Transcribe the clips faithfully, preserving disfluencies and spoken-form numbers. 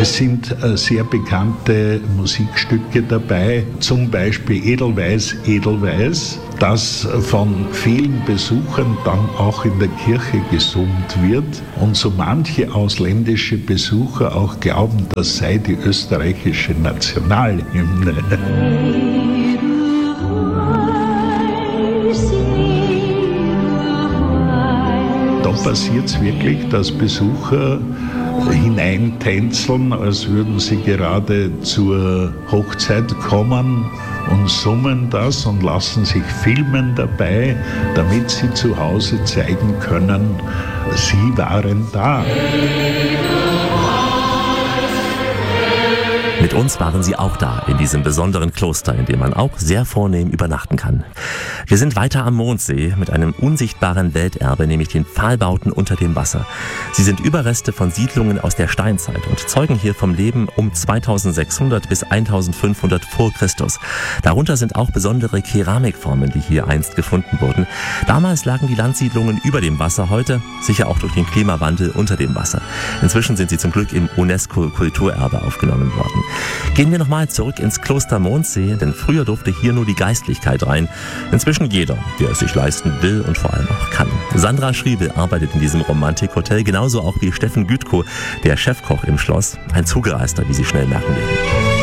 Es sind äh, sehr bekannte Musikstücke dabei, zum Beispiel Edelweiß, Edelweiß, das von vielen Besuchern dann auch in der Kirche gesummt wird und so manche ausländische Besucher auch glauben, das sei die österreichische Nationalhymne. Da passiert es wirklich, dass Besucher hineintänzeln, als würden sie gerade zur Hochzeit kommen und summen das und lassen sich filmen dabei, damit sie zu Hause zeigen können, sie waren da. Mit uns waren sie auch da, in diesem besonderen Kloster, in dem man auch sehr vornehm übernachten kann. Wir sind weiter am Mondsee mit einem unsichtbaren Welterbe, nämlich den Pfahlbauten unter dem Wasser. Sie sind Überreste von Siedlungen aus der Steinzeit und zeugen hier vom Leben um zweitausendsechshundert bis eintausendfünfhundert vor Christus. Darunter sind auch besondere Keramikformen, die hier einst gefunden wurden. Damals lagen die Landsiedlungen über dem Wasser, heute sicher auch durch den Klimawandel unter dem Wasser. Inzwischen sind sie zum Glück im UNESCO-Kulturerbe aufgenommen worden. Gehen wir nochmal zurück ins Kloster Mondsee, denn früher durfte hier nur die Geistlichkeit rein. Inzwischen jeder, der es sich leisten will und vor allem auch kann. Sandra Schriebel arbeitet in diesem Romantikhotel, genauso auch wie Steffen Gütko, der Chefkoch im Schloss. Ein Zugereister, wie Sie schnell merken werden.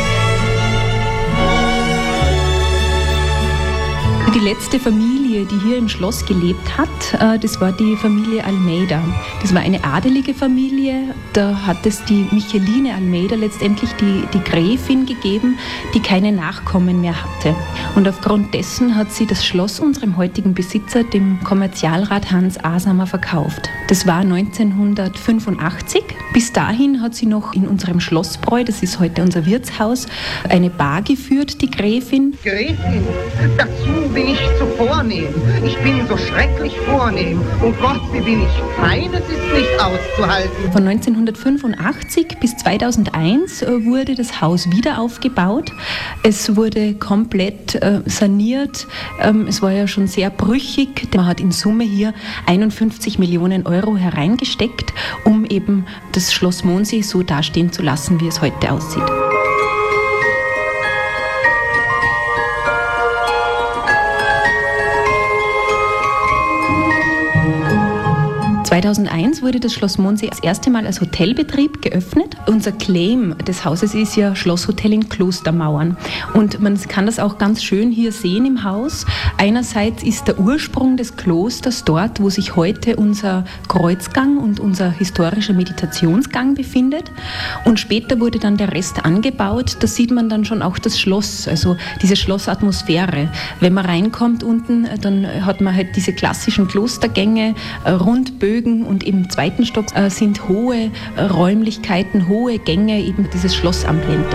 Die letzte Familie, die hier im Schloss gelebt hat, das war die Familie Almeida. Das war eine adelige Familie, da hat es die Micheline Almeida letztendlich die, die Gräfin gegeben, die keine Nachkommen mehr hatte. Und aufgrund dessen hat sie das Schloss unserem heutigen Besitzer, dem Kommerzialrat Hans Asamer, verkauft. Das war neunzehnhundertfünfundachtzig. Bis dahin hat sie noch in unserem Schlossbräu, das ist heute unser Wirtshaus, eine Bar geführt, die Gräfin. Gräfin, dazu bin ich zu vornehm. Ich bin so schrecklich vornehm. Oh Gott, wie bin ich fein, es ist nicht auszuhalten. Von neunzehnhundertfünfundachtzig bis zweitausendeins wurde das Haus wieder aufgebaut. Es wurde komplett äh, saniert. Ähm, es war ja schon sehr brüchig. Man hat in Summe hier einundfünfzig Millionen Euro hereingesteckt, um eben das Schloss Mondsee so dastehen zu lassen, wie es heute aussieht. zweitausendeins wurde das Schloss Mondsee das erste Mal als Hotelbetrieb geöffnet. Unser Claim des Hauses ist ja Schlosshotel in Klostermauern. Und man kann das auch ganz schön hier sehen im Haus. Einerseits ist der Ursprung des Klosters dort, wo sich heute unser Kreuzgang und unser historischer Meditationsgang befindet. Und später wurde dann der Rest angebaut. Da sieht man dann schon auch das Schloss, also diese Schlossatmosphäre. Wenn man reinkommt unten, dann hat man halt diese klassischen Klostergänge, Rundbögen, und im zweiten Stock äh, sind hohe äh, Räumlichkeiten, hohe Gänge, eben dieses Schlossambiente.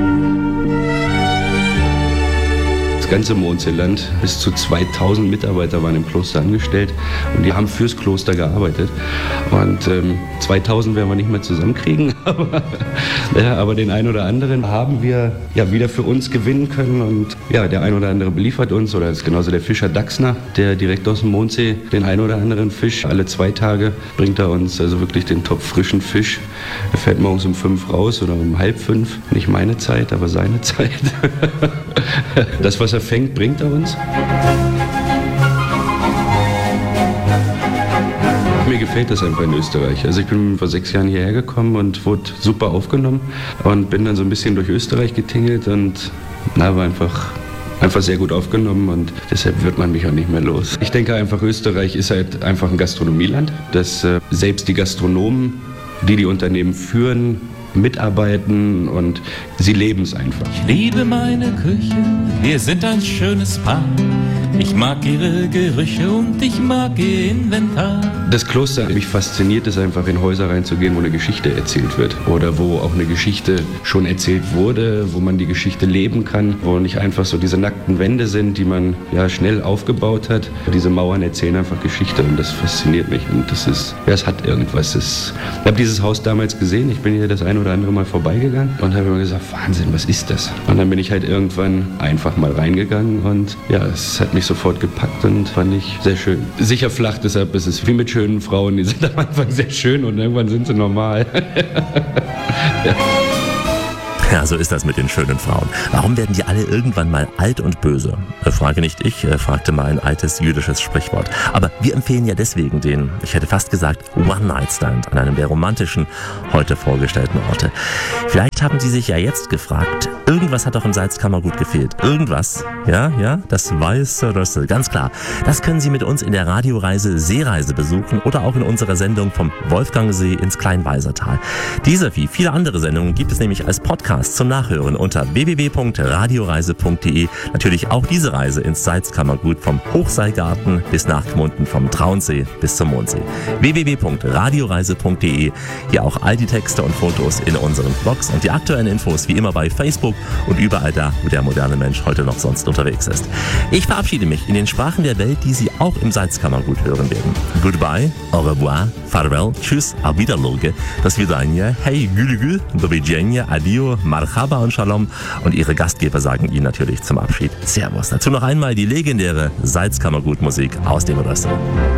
Das ganze Mondseeland, bis zu zweitausend Mitarbeiter waren im Kloster angestellt und die haben fürs Kloster gearbeitet. Und ähm, zweitausend werden wir nicht mehr zusammenkriegen, aber, ja, aber den einen oder anderen haben wir ja wieder für uns gewinnen können. Und ja, der ein oder andere beliefert uns, oder das ist genauso der Fischer Dachsner, der direkt aus dem Mondsee den ein oder anderen Fisch, alle zwei Tage bringt er uns also wirklich den topfrischen Fisch. Er fährt morgens um fünf raus oder um halb fünf, nicht meine Zeit, aber seine Zeit. Das, was er fängt, bringt er uns. Mir gefällt das einfach in Österreich. Also ich bin vor sechs Jahren hierher gekommen und wurde super aufgenommen und bin dann so ein bisschen durch Österreich getingelt und na, war einfach, einfach sehr gut aufgenommen und deshalb wird man mich auch nicht mehr los. Ich denke einfach, Österreich ist halt einfach ein Gastronomieland, dass äh, selbst die Gastronomen, die die Unternehmen führen, mitarbeiten und sie leben es einfach. Ich liebe meine Küche, wir sind ein schönes Paar. Ich mag ihre Gerüche und ich mag ihr Inventar. Das Kloster, mich fasziniert es einfach, in Häuser reinzugehen, wo eine Geschichte erzählt wird. Oder wo auch eine Geschichte schon erzählt wurde, wo man die Geschichte leben kann. Wo nicht einfach so diese nackten Wände sind, die man ja schnell aufgebaut hat. Diese Mauern erzählen einfach Geschichte und das fasziniert mich. Und das ist, ja, es hat irgendwas. Das, ich habe dieses Haus damals gesehen, ich bin hier das ein oder andere Mal vorbeigegangen und habe immer gesagt, Wahnsinn, was ist das? Und dann bin ich halt irgendwann einfach mal reingegangen und ja, es hat mich sofort gepackt und fand ich sehr schön. Sicher flach, deshalb ist es wie mit schönen Frauen, die sind am Anfang sehr schön und irgendwann sind sie normal. Ja. Ja, so ist das mit den schönen Frauen. Warum werden die alle irgendwann mal alt und böse? Frage nicht ich, fragte mal ein altes jüdisches Sprichwort. Aber wir empfehlen ja deswegen den, ich hätte fast gesagt, One-Night-Stand an einem der romantischen, heute vorgestellten Orte. Vielleicht haben Sie sich ja jetzt gefragt, irgendwas hat doch im Salzkammergut gefehlt. Irgendwas, ja, ja, das weiße Rössel, ganz klar. Das können Sie mit uns in der Radioreise Seereise besuchen oder auch in unserer Sendung vom Wolfgangsee ins Kleinweisertal. Diese wie viele andere Sendungen gibt es nämlich als Podcast zum Nachhören unter w w w punkt radioreise punkt d e. Natürlich auch diese Reise ins Salzkammergut vom Hochseilgarten bis nach Gmunden, vom Traunsee bis zum Mondsee. w w w punkt radioreise punkt d e. Hier auch all die Texte und Fotos in unseren Blogs und die aktuellen Infos wie immer bei Facebook und überall da, wo der moderne Mensch heute noch sonst unterwegs ist. Ich verabschiede mich in den Sprachen der Welt, die Sie auch im Salzkammergut hören werden. Goodbye, au revoir, farewell, tschüss, auf Wiederloge, das Vidania, hey, gülügül, do widzenia, adio, Marhaba und Shalom, und Ihre Gastgeber sagen Ihnen natürlich zum Abschied Servus. Dazu noch einmal die legendäre Salzkammergutmusik aus dem Rössel.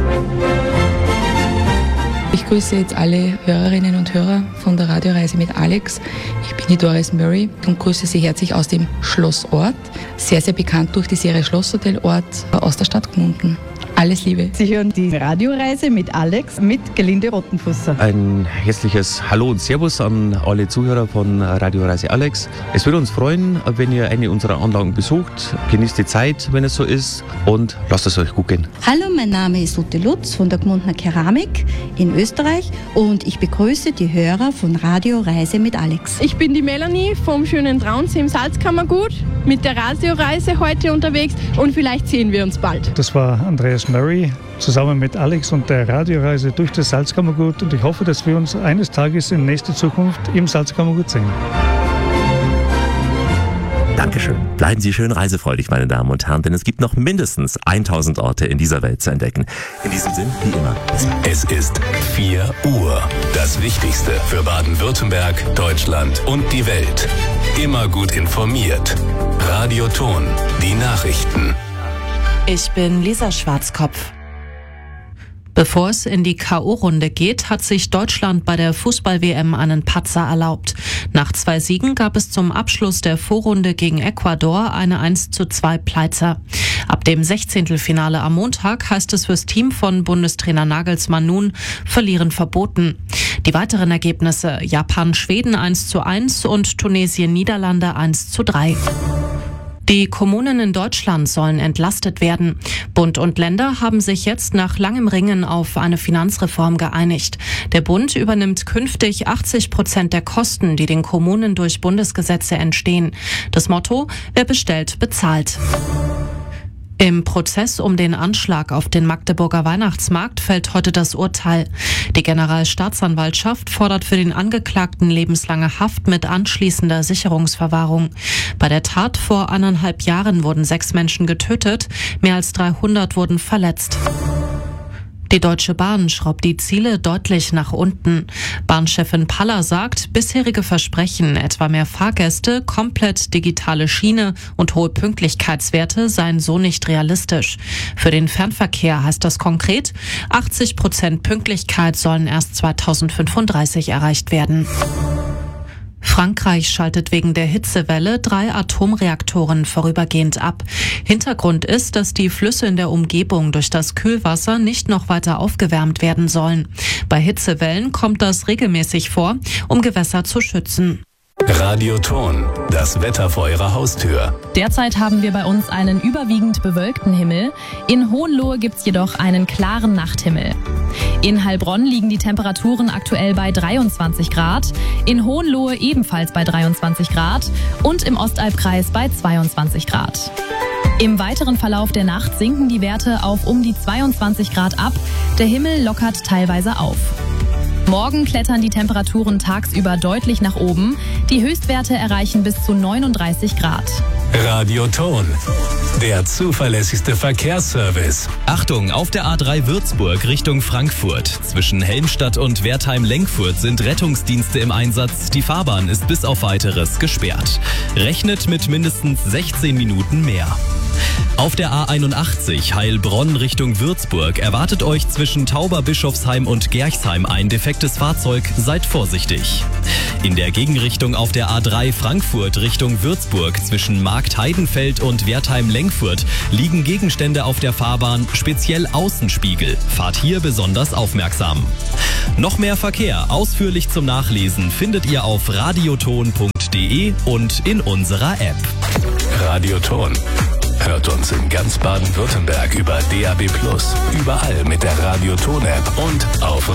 Ich grüße jetzt alle Hörerinnen und Hörer von der Radioreise mit Alex. Ich bin die Doris Murray und grüße Sie herzlich aus dem Schlossort, sehr, sehr bekannt durch die Serie Schlosshotelort aus der Stadt Gmunden. Alles Liebe. Sie hören die Radioreise mit Alex, mit Gelinde Rottenfusser. Ein herzliches Hallo und Servus an alle Zuhörer von Radioreise Alex. Es würde uns freuen, wenn ihr eine unserer Anlagen besucht. Genießt die Zeit, wenn es so ist, und lasst es euch gut gehen. Hallo, mein Name ist Ute Lutz von der Gmundner Keramik in Österreich und ich begrüße die Hörer von Radioreise mit Alex. Ich bin die Melanie vom schönen Traunsee im Salzkammergut, mit der Radioreise heute unterwegs, und vielleicht sehen wir uns bald. Das war Andreas Murray zusammen mit Alex und der Radioreise durch das Salzkammergut, und ich hoffe, dass wir uns eines Tages in nächster Zukunft im Salzkammergut sehen. Dankeschön. Bleiben Sie schön reisefreudig, meine Damen und Herren, denn es gibt noch mindestens tausend Orte in dieser Welt zu entdecken. In diesem Sinn, wie immer. Es ist vier Uhr. Das Wichtigste für Baden-Württemberg, Deutschland und die Welt. Immer gut informiert. Radio Ton, die Nachrichten. Ich bin Lisa Schwarzkopf. Bevor es in die K O-Runde geht, hat sich Deutschland bei der Fußball-W M einen Patzer erlaubt. Nach zwei Siegen gab es zum Abschluss der Vorrunde gegen Ecuador eine eins zu zwei Pleite. Ab dem Sechzehntelfinale am Montag heißt es fürs Team von Bundestrainer Nagelsmann nun: Verlieren verboten. Die weiteren Ergebnisse: Japan-Schweden eins zu eins und Tunesien-Niederlande eins zu drei. Die Kommunen in Deutschland sollen entlastet werden. Bund und Länder haben sich jetzt nach langem Ringen auf eine Finanzreform geeinigt. Der Bund übernimmt künftig achtzig Prozent der Kosten, die den Kommunen durch Bundesgesetze entstehen. Das Motto: Wer bestellt, bezahlt. Im Prozess um den Anschlag auf den Magdeburger Weihnachtsmarkt fällt heute das Urteil. Die Generalstaatsanwaltschaft fordert für den Angeklagten lebenslange Haft mit anschließender Sicherungsverwahrung. Bei der Tat vor eineinhalb Jahren wurden sechs Menschen getötet, mehr als dreihundert wurden verletzt. Die Deutsche Bahn schraubt die Ziele deutlich nach unten. Bahnchefin Paller sagt, bisherige Versprechen, etwa mehr Fahrgäste, komplett digitale Schiene und hohe Pünktlichkeitswerte, seien so nicht realistisch. Für den Fernverkehr heißt das konkret, achtzig Prozent Pünktlichkeit sollen erst zweitausendfünfunddreißig erreicht werden. Frankreich schaltet wegen der Hitzewelle drei Atomreaktoren vorübergehend ab. Hintergrund ist, dass die Flüsse in der Umgebung durch das Kühlwasser nicht noch weiter aufgewärmt werden sollen. Bei Hitzewellen kommt das regelmäßig vor, um Gewässer zu schützen. Radio Ton, das Wetter vor Ihrer Haustür. Derzeit haben wir bei uns einen überwiegend bewölkten Himmel. In Hohenlohe gibt's jedoch einen klaren Nachthimmel. In Heilbronn liegen die Temperaturen aktuell bei dreiundzwanzig Grad, in Hohenlohe ebenfalls bei dreiundzwanzig Grad und im Ostalbkreis bei zweiundzwanzig Grad. Im weiteren Verlauf der Nacht sinken die Werte auf um die zweiundzwanzig Grad ab. Der Himmel lockert teilweise auf. Morgen klettern die Temperaturen tagsüber deutlich nach oben. Die Höchstwerte erreichen bis zu neununddreißig Grad. Radio Ton, der zuverlässigste Verkehrsservice. Achtung, auf der A drei Würzburg Richtung Frankfurt. Zwischen Helmstadt und Wertheim-Lenkfurt sind Rettungsdienste im Einsatz. Die Fahrbahn ist bis auf Weiteres gesperrt. Rechnet mit mindestens sechzehn Minuten mehr. Auf der A einundachtzig Heilbronn Richtung Würzburg erwartet euch zwischen Tauberbischofsheim und Gerchsheim ein defektes Fahrzeug. Seid vorsichtig. In der Gegenrichtung auf der A drei Frankfurt Richtung Würzburg zwischen Marktheidenfeld und Wertheim-Lengfurt liegen Gegenstände auf der Fahrbahn, speziell Außenspiegel. Fahrt hier besonders aufmerksam. Noch mehr Verkehr ausführlich zum Nachlesen findet ihr auf radioton punkt de und in unserer App. Radioton. Hört uns in ganz Baden-Württemberg über D A B plus, überall mit der Radioton-App und auf